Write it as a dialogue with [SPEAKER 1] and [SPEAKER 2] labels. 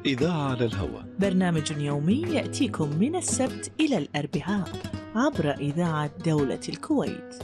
[SPEAKER 1] إذاعة على الهواء،
[SPEAKER 2] برنامج يومي يأتيكم من السبت إلى الأربعاء عبر إذاعة دولة الكويت.